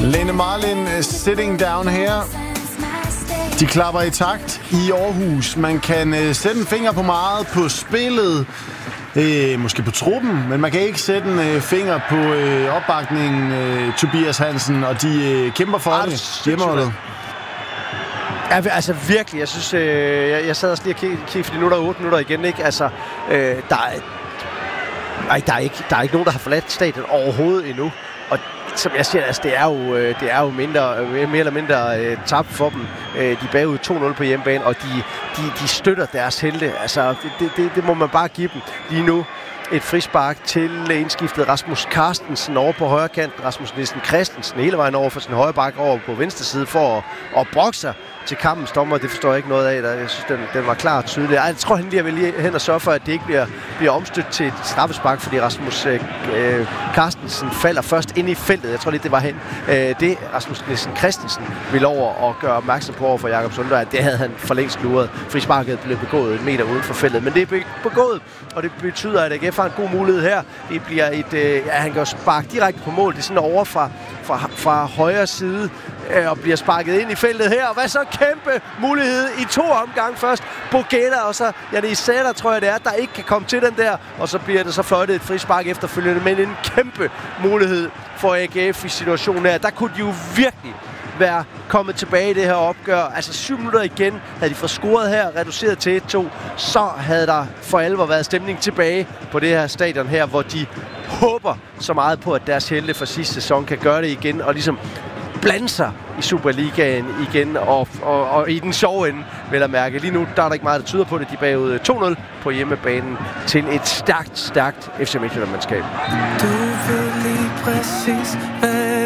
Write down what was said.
Lene Marlin, Sitting Down Here. De klapper i takt i Aarhus. Man kan sætte en finger på meget på spillet, måske på truppen, men man kan ikke sætte en finger på opbakningen. Tobias Hansen, og de kæmper for det. Hjemmeholdet. Ja, altså virkelig. Jeg synes, jeg sad også lige og kiggede, fordi nu er der 8 minutter igen, ikke? Altså, der er ikke nogen, der har forladt stadion overhovedet endnu. Og som jeg siger, altså, det er jo mere eller mindre tab for dem. De er bagud 2-0 på hjemmebane, og de støtter deres helte. Altså, det må man bare give dem lige nu. Et frispark til indskiftet Rasmus Carstensen over på højre kant. Rasmus Nielsen Christensen hele vejen over for sin højre bak over på venstre side for at brokke sig til kampens dommer. Det forstår jeg ikke noget af. Jeg synes, den var klar og tydelig. Jeg tror, han lige vil lige hen og sørge for, at det ikke bliver omstødt til et straffespark, fordi Rasmus Carstensen falder først ind i feltet. Jeg tror lige, det var hen. Det Rasmus Nielsen Christensen ville over og gøre opmærksom på over for Jakob Sundberg. Det havde han for længst luret. Frisparket blev begået 1 meter uden for feltet. Men det er begået, og det betyder, at AGF har en god mulighed her. Det bliver han kan sparke direkte på mål. Det er sådan over fra højre side og bliver sparket ind i feltet her. Og hvad så? Kæmpe mulighed i 2 omgange først. Bogetta og så Janis Sæder, tror jeg det er, der ikke kan komme til den der. Og så bliver det så fløjtet et frispark efterfølgende. Men en kæmpe mulighed for AGF i situationen her. Der kunne de jo virkelig være kommet tilbage i det her opgør. Altså 7 minutter igen havde de fået scoret her, reduceret til 1-2. Så havde der for alvor været stemning tilbage på det her stadion her, hvor de håber så meget på, at deres helte for sidste sæson kan gøre det igen, og ligesom blande sig i Superligaen igen, og i den sjove ende, vil jeg mærke. Lige nu, der er der ikke meget, der tyder på det. De er bagud 2-0 på hjemmebanen til et stærkt FC Midtjylland-mandskab. Du ved lige præcis,